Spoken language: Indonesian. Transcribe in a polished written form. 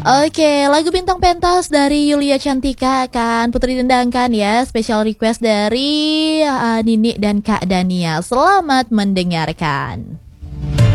Oke, lagu Bintang Pentas dari Yulia Cantika akan Putri dendangkan ya, special request dari Nini dan Kak Dania. Selamat mendengarkan.